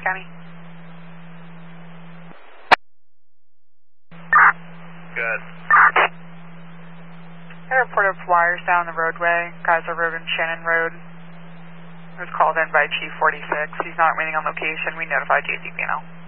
County. Good. I reported wires down the roadway. Geyser Road and Shannon Road. It was called in by Chief 46. He's not remaining on location. We notified JCPNL.